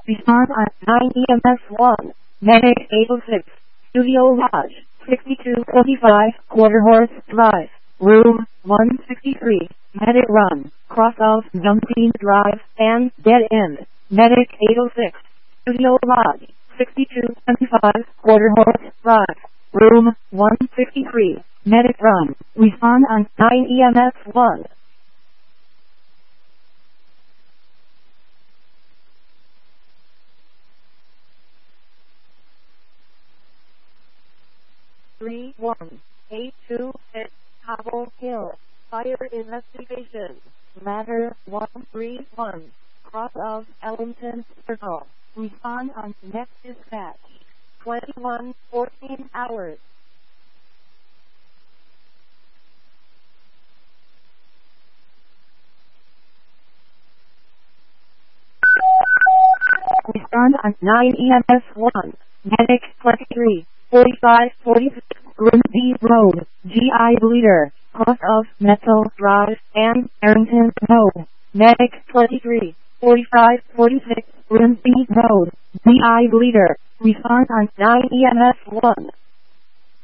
Respond on 9 EMS 1. Medic 806. Studio Lodge, 6225, Quarter Horse Drive, Room 163. Medic Run, cross of Jumping Drive, and Dead End. Medic 806. Studio Lodge, 6225, Quarter Horse Drive, Room 163. Medic Run. Respond on 9 EMS 1. Three 1-826 Cobble Hill. Fire investigation. Ladder 131. Cross of Ellington Circle. Respond on next dispatch. 21:14 hours. Respond on 9 EMS 1. Medic 23. 4546 Grimsby Road, GI Bleeder, cross of Metal Drive and Arrington Road. Medic 23, 4546 Grimsby Road, GI Bleeder. Respond on 9 EMS 1.